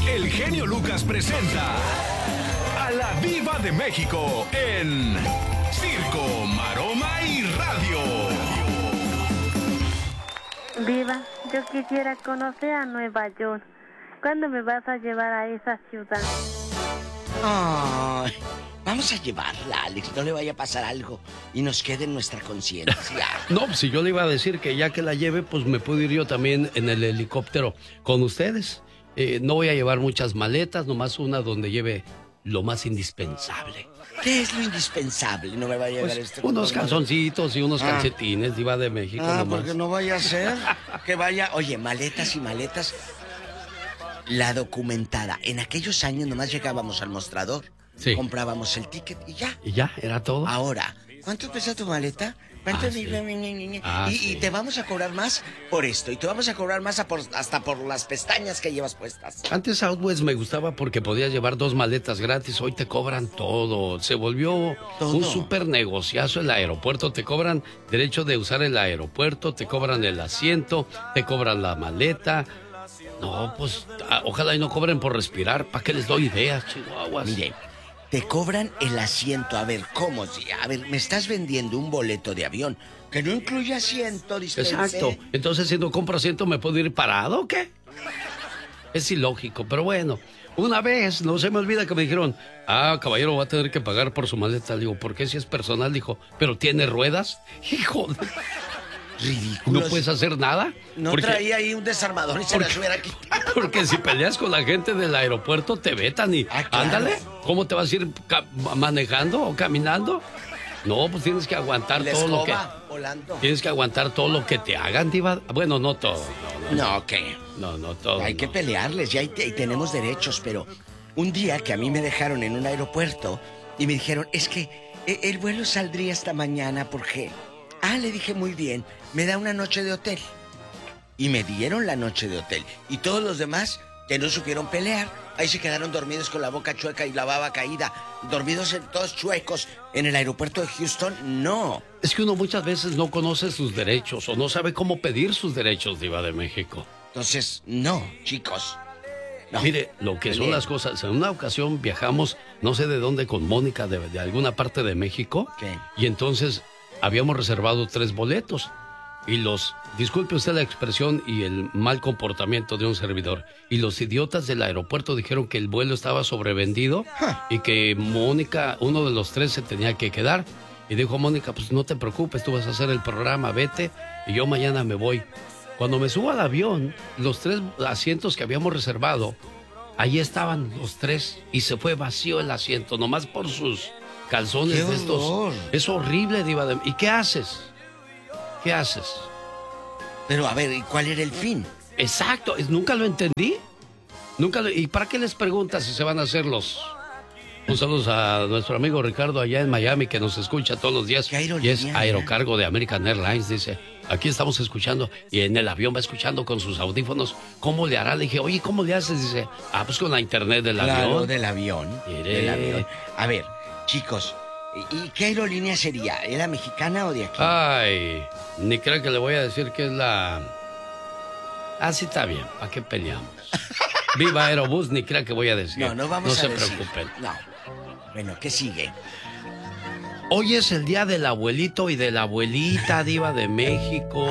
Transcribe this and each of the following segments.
el genio Lucas presenta a la Diva de México en Circo, Maroma y Radio. Diva, yo quisiera conocer a Nueva York. ¿Cuándo me vas a llevar a esa ciudad? Ay, vamos a llevarla, Alex, no le vaya a pasar algo y nos quede en nuestra conciencia. No, si yo le iba a decir que ya que la lleve, pues me puedo ir yo también en el helicóptero con ustedes. No voy a llevar muchas maletas, nomás una donde lleve lo más indispensable. ¿Qué es lo indispensable? No me vaya a llevar pues, unos calzoncitos y unos calcetines, Diva de México. Porque no vaya a ser que vaya... Oye, maletas y maletas. La documentada. En aquellos años nomás llegábamos al mostrador, sí, comprábamos el ticket y ya. Y ya, era todo. Ahora, ¿cuánto pesa tu maleta? ¿Cuánto? Sí. Y te vamos a cobrar más por esto, y te vamos a cobrar más hasta por las pestañas que llevas puestas. Antes Southwest me gustaba porque podías llevar 2 maletas gratis, hoy te cobran todo. Se volvió ¿todo? Un súper negociazo el aeropuerto. Te cobran derecho de usar el aeropuerto, te cobran el asiento, te cobran la maleta. No, pues ojalá y no cobren por respirar. ¿Para qué les doy ideas, chihuahuas? Mire, te cobran el asiento. A ver, ¿cómo? A ver, me estás vendiendo un boleto de avión que no incluye asiento, dispense. Exacto. Entonces, si no compro asiento, ¿me puedo ir parado o qué? Es ilógico, pero bueno. Una vez, no se me olvida que me dijeron, caballero, va a tener que pagar por su maleta. Le digo, ¿por qué si es personal? Dijo, ¿pero tiene ruedas? Hijo de... Ridículo. ¿No puedes hacer nada? No traía ahí un desarmador y se las hubiera quitado. Porque si peleas con la gente del aeropuerto te vetan y... Claro. Ándale, ¿cómo te vas a ir manejando o caminando? No, pues tienes que aguantar todo lo que... Volando. Tienes que aguantar todo lo que te hagan, Diva. Bueno, no todo. No, ¿qué? No, todo. Hay que pelearles, y tenemos derechos, pero un día que a mí me dejaron en un aeropuerto y me dijeron, es que el vuelo saldría esta mañana, ¿por qué? Le dije, muy bien, me da una noche de hotel. Y me dieron la noche de hotel. Y todos los demás, que no supieron pelear, ahí se quedaron dormidos con la boca chueca y la baba caída. Dormidos todos chuecos en el aeropuerto de Houston, no. Es que uno muchas veces no conoce sus derechos o no sabe cómo pedir sus derechos, Diva de México. Entonces, no, chicos. No. Mire, lo que son las cosas. En una ocasión viajamos, no sé de dónde, con Mónica, de alguna parte de México. ¿Qué? Y entonces... habíamos reservado 3 boletos y disculpe usted la expresión y el mal comportamiento de un servidor, y los idiotas del aeropuerto dijeron que el vuelo estaba sobrevendido y que Mónica, uno de los 3, se tenía que quedar. Y dijo Mónica, pues no te preocupes, tú vas a hacer el programa, vete y yo mañana me voy. Cuando me subo al avión, los 3 asientos que habíamos reservado, ahí estaban los 3 y se fue vacío el asiento, nomás por sus... calzones de estos. Es horrible, Diva de... ¿Y qué haces? ¿Qué haces? Pero a ver, ¿y cuál era el fin? Exacto, nunca lo entendí. ¿Y para qué les preguntas si se van a hacer los... Un saludo a nuestro amigo Ricardo allá en Miami, que nos escucha todos los días. Y es aerocargo de American Airlines, dice. Aquí estamos escuchando, y en el avión va escuchando con sus audífonos. ¿Cómo le hará? Le dije, oye, ¿cómo le haces? Dice, pues con la internet del avión. Claro, del avión. Del avión. A ver, chicos, ¿y qué aerolínea sería? ¿Era mexicana o de aquí? Ay, ni creo que le voy a decir que es la... sí, está bien, ¿para qué peleamos? Viva Aerobús, ni creo que voy a decir. No vamos a decir. No se preocupen. No. Bueno, ¿qué sigue? Hoy es el día del abuelito y de la abuelita, Diva de México.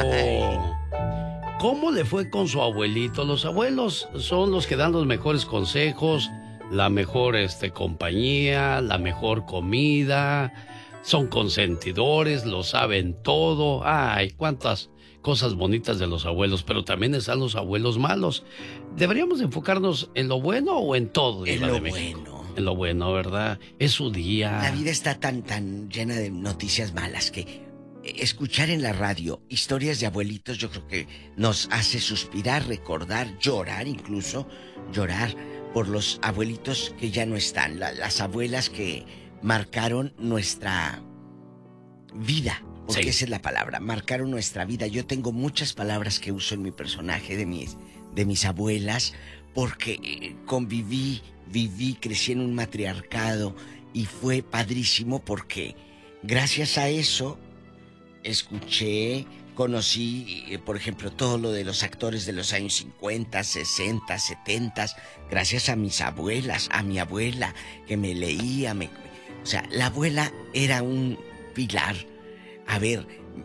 ¿Cómo le fue con su abuelito? Los abuelos son los que dan los mejores consejos, la mejor compañía, la mejor comida, son consentidores, lo saben todo. Ay, cuántas cosas bonitas de los abuelos, pero también están los abuelos malos. ¿Deberíamos enfocarnos en lo bueno o en todo, Diva de México? Bueno. En lo bueno, ¿verdad? Es su día. La vida está tan llena de noticias malas que escuchar en la radio historias de abuelitos, yo creo que nos hace suspirar, recordar, llorar incluso, llorar por los abuelitos que ya no están, las abuelas que marcaron nuestra vida, porque esa es la palabra, marcaron nuestra vida. Yo tengo muchas palabras que uso en mi personaje de mis abuelas, porque viví, crecí en un matriarcado y fue padrísimo porque gracias a eso escuché, Conocí, por ejemplo, todo lo de los actores de los años 50, 60, 70, gracias a mis abuelas, a mi abuela, que me leía, o sea, la abuela era un pilar. A ver,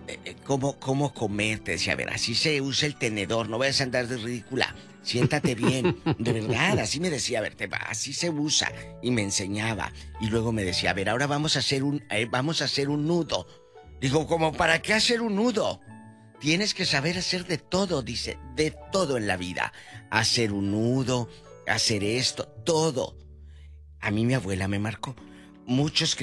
¿cómo comer? Te decía, a ver, así se usa el tenedor, no vayas a andar de ridícula, siéntate bien, de verdad, así me decía, a ver, así se usa, y me enseñaba, y luego me decía, a ver, ahora vamos a hacer un nudo. Digo, ¿cómo para qué hacer un nudo? Tienes que saber hacer de todo, dice, de todo en la vida. Hacer un nudo, hacer esto, todo. A mí mi abuela me marcó. Muchos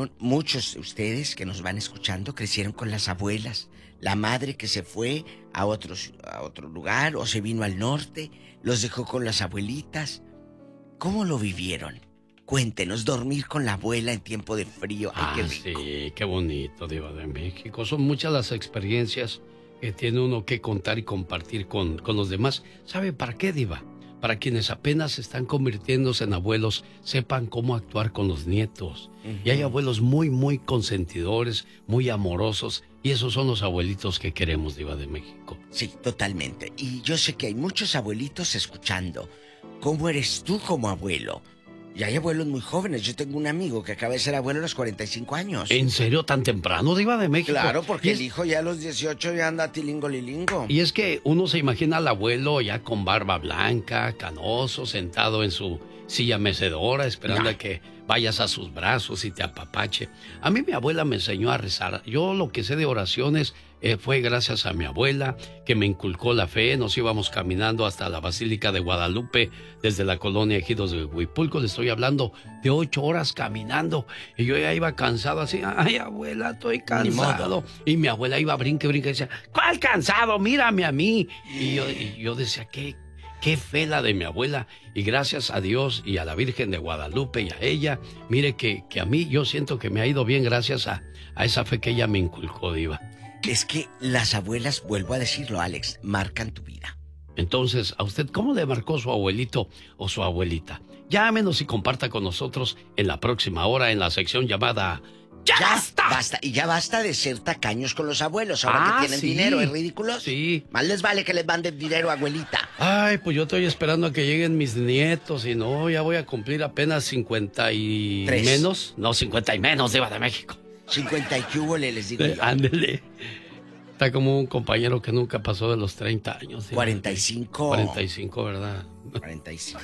de ustedes que nos van escuchando, crecieron con las abuelas. La madre que se fue a otro lugar o se vino al norte, los dejó con las abuelitas. ¿Cómo lo vivieron? Cuéntenos, dormir con la abuela en tiempo de frío. Ay, qué rico. Sí, qué bonito, Diva de México. Son muchas las experiencias que tiene uno que contar y compartir con los demás. ¿Sabe para qué, Diva? Para quienes apenas están convirtiéndose en abuelos, sepan cómo actuar con los nietos. Y hay abuelos muy, muy consentidores, muy amorosos, y esos son los abuelitos que queremos, Diva de México. Sí, totalmente. Y yo sé que hay muchos abuelitos escuchando. ¿Cómo eres tú como abuelo? Y hay abuelos muy jóvenes. Yo tengo un amigo que acaba de ser abuelo a los 45 años. ¿En serio tan temprano, Diva de México? Claro, porque el hijo ya a los 18 ya anda tilingo lilingo. Y es que uno se imagina al abuelo ya con barba blanca, canoso, sentado en su silla mecedora, esperando a que vayas a sus brazos y te apapache. A mí mi abuela me enseñó a rezar. Yo lo que sé de oraciones fue gracias a mi abuela, que me inculcó la fe. Nos íbamos caminando hasta la Basílica de Guadalupe, desde la colonia Ejidos de Huipulco. Le estoy hablando de 8 horas caminando. Y yo ya iba cansado así. Ay, abuela, estoy cansado. Y mi abuela iba brinque y decía, ¿cuál cansado? Mírame a mí. Y yo decía, qué fe la de mi abuela. Y gracias a Dios y a la Virgen de Guadalupe y a ella, mire que a mí yo siento que me ha ido bien gracias a esa fe que ella me inculcó, Diva. Es que las abuelas, vuelvo a decirlo, Alex, marcan tu vida. Entonces, ¿a usted cómo le marcó su abuelito o su abuelita? Llámenos y comparta con nosotros en la próxima hora en la sección llamada ¡Ya basta! Y ya basta de ser tacaños con los abuelos. Ahora que tienen dinero, ¿es ridículo? Sí. Más les vale que les manden dinero, abuelita. Ay, pues yo estoy esperando a que lleguen mis nietos y no, ya voy a cumplir apenas 50 y menos. No, 50 y menos, Diva de México. 50 y qué hubo, les digo yo. Ándele. Está como un compañero que nunca pasó de los 30 años. 45. 45, ¿verdad? 45.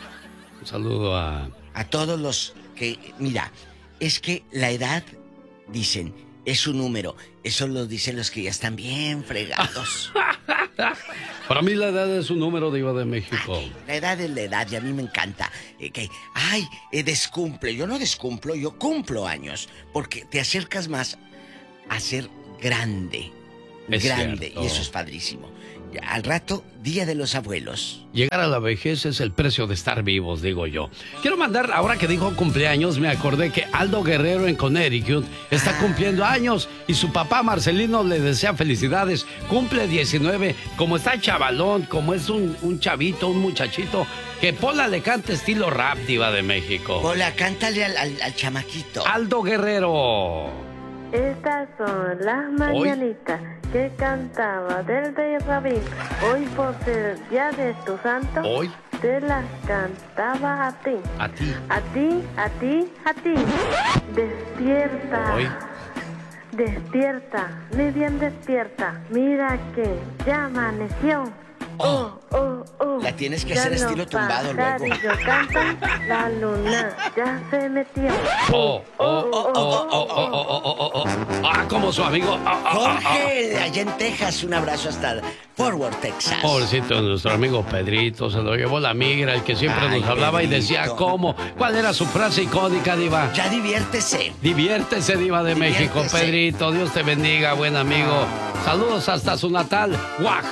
Un saludo a todos los que... Mira, es que la edad, dicen, es un número. Eso lo dicen los que ya están bien fregados. Para mí la edad es un número, Diva de México. La edad es la edad y a mí me encanta. Descumple. Yo no descumplo, yo cumplo años. Porque te acercas más a ser grande. Grande. Cierto. Y eso es padrísimo. Al rato, Día de los Abuelos. Llegar a la vejez es el precio de estar vivos, digo yo. Quiero mandar, ahora que dijo cumpleaños, me acordé que Aldo Guerrero en Connecticut está cumpliendo años y su papá Marcelino le desea felicidades. Cumple 19, como está chavalón, como es un chavito, un muchachito, que Pola le cante estilo rap, Diva de México. Pola, cántale al chamaquito. Aldo Guerrero. Estas son las mañanitas que cantaba del rey Rabín. Hoy por ser el día de tu santo, hoy te las cantaba a ti. A ti. A ti, a ti, a ti. Despierta. Hoy. Despierta, mi bien despierta. Mira que ya amaneció. La tienes que hacer estilo tumbado luego. Cantan, la luna ya se metió. Como su amigo Jorge, allá en Texas, un abrazo hasta Fort Worth, Texas. Pobrecito, nuestro amigo Pedrito, se lo llevó la migra, el que siempre nos hablaba Pedrito. Y decía cómo. ¿Cuál era su frase icónica, Diva? Ya diviértese. Diviértese, Diva de México. Pedrito, Dios te bendiga, buen amigo. Saludos hasta su natal, Oaxaca.